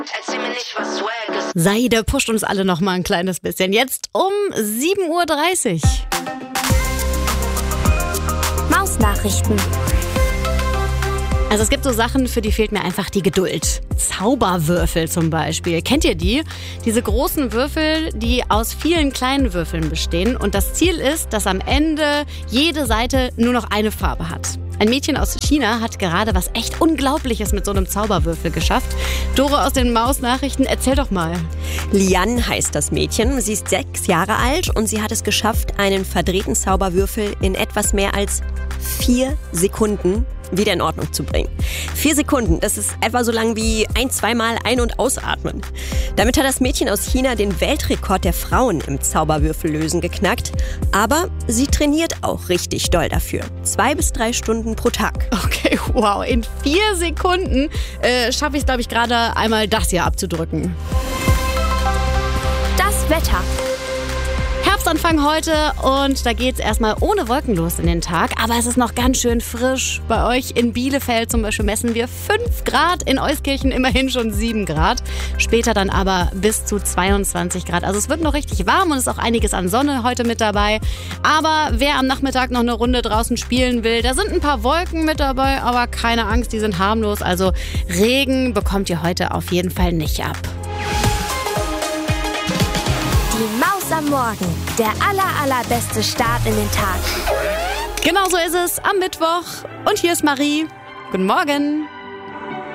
Erzähl mir nicht, was Swag ist. Seide pusht uns alle noch mal ein kleines bisschen. Jetzt um 7:30 Uhr. Mausnachrichten. Also es gibt so Sachen, für die fehlt mir einfach die Geduld. Zauberwürfel zum Beispiel. Kennt ihr die? Diese großen Würfel, die aus vielen kleinen Würfeln bestehen. Und das Ziel ist, dass am Ende jede Seite nur noch eine Farbe hat. Ein Mädchen aus China hat gerade was echt Unglaubliches mit so einem Zauberwürfel geschafft. Dore aus den Mausnachrichten, erzähl doch mal. Lian heißt das Mädchen. Sie ist 6 Jahre alt und sie hat es geschafft, einen verdrehten Zauberwürfel in etwas mehr als 4 Sekunden wieder in Ordnung zu bringen. 4 Sekunden, das ist etwa so lang wie 1-2 Mal ein- und ausatmen. Damit hat das Mädchen aus China den Weltrekord der Frauen im Zauberwürfellösen geknackt. Aber sie trainiert auch richtig doll dafür. 2 bis 3 Stunden pro Tag. Okay, wow. In 4 Sekunden schaffe ich es, glaube ich, gerade einmal das hier abzudrücken. Das Wetter. Herbstanfang heute und da geht's erstmal ohne Wolken los in den Tag, aber es ist noch ganz schön frisch. Bei euch in Bielefeld zum Beispiel messen wir 5 Grad, in Euskirchen immerhin schon 7 Grad. Später dann aber bis zu 22 Grad. Also es wird noch richtig warm und es ist auch einiges an Sonne heute mit dabei. Aber wer am Nachmittag noch eine Runde draußen spielen will, da sind ein paar Wolken mit dabei, aber keine Angst, die sind harmlos. Also Regen bekommt ihr heute auf jeden Fall nicht ab. Die Maus am Morgen. Der allerbeste Start in den Tag. Genau so ist es am Mittwoch. Und hier ist Marie. Guten Morgen.